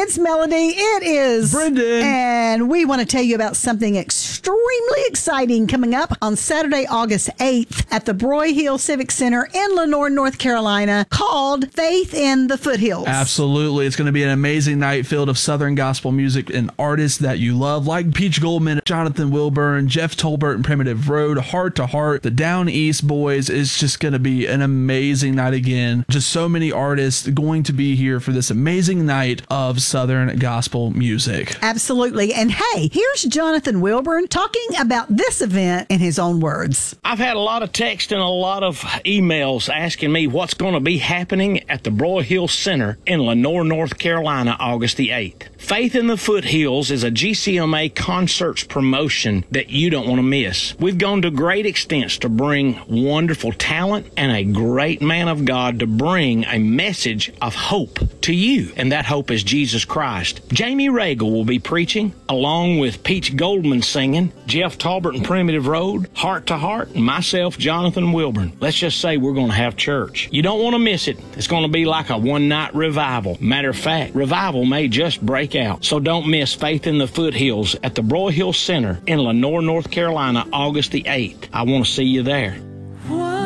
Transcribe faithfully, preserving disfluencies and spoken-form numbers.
It's Melody. It is Brendan. And we want to tell you about something extremely exciting coming up on Saturday, August eighth at the Broyhill Civic Center in Lenoir, North Carolina, called Faith in the Foothills. Absolutely. It's going to be an amazing night filled of Southern gospel music and artists that you love, like Peach Goldman, Jonathan Wilburn, Jeff Tolbert and Primitive Road, Heart to Heart, the Down East Boys. It's just going to be an amazing night again. Just so many artists going to be here for this amazing night of Southern gospel music. Absolutely. And hey, here's Jonathan Wilburn talking about this event in his own words. I've had a lot of text and a lot of emails asking me what's going to be happening at the Broyhill Center in Lenoir, North Carolina, August the eighth. Faith in the Foothills is a G C M A concerts promotion that you don't want to miss. We've gone to great extents to bring wonderful talent and a great man of God to bring a message of hope to you, and that hope is Jesus Christ. Jamie Regal will be preaching, along with Peach Goldman singing, Jeff Talbert and Primitive Road, Heart to Heart, and myself, Jonathan Wilburn. Let's just say we're going to have church. You don't want to miss it. It's going to be like a one-night revival. Matter of fact, revival may just break out. So don't miss Faith in the Foothills at the Broyhill Center in Lenoir, North Carolina, August the eighth. I want to see you there.